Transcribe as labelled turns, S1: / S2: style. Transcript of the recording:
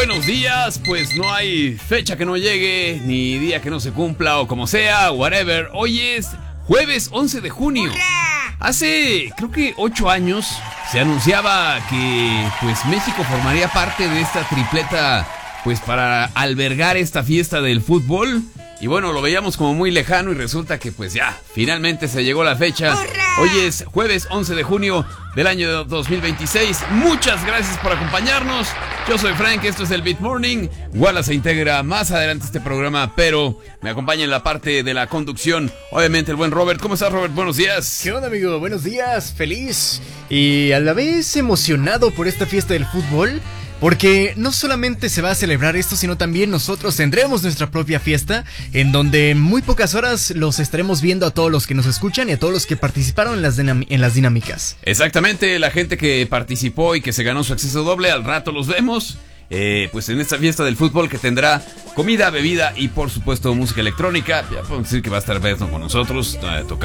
S1: buenos días. Pues no hay fecha que no llegue, ni día que no se cumpla, o como sea, whatever. Hoy es jueves 11 de junio. Hace, creo que 8 años, se anunciaba que pues México formaría parte de esta tripleta, pues para albergar esta fiesta del fútbol. Y bueno, lo veíamos como muy lejano y resulta que pues ya, finalmente se llegó la fecha. Hoy es jueves 11 de junio del año 2026. Muchas gracias por acompañarnos. Yo soy Frank, esto es el Beat Morning. Wallace se integra más adelante a este programa, pero me acompaña en la parte de la conducción, obviamente, el buen Robert. ¿Cómo estás, Robert? Buenos días.
S2: ¿Qué onda, amigo? Buenos días, feliz y a la vez emocionado por esta fiesta del fútbol. Porque no solamente se va a celebrar esto, sino también nosotros tendremos nuestra propia fiesta, en donde en muy pocas horas los estaremos viendo a todos los que nos escuchan y a todos los que participaron en las dinámicas.
S1: Exactamente, la gente que participó y que se ganó su acceso doble, al rato los vemos. Pues en esta fiesta del fútbol que tendrá comida, bebida y por supuesto música electrónica. Ya podemos decir que va a estar Beto con nosotros, tocando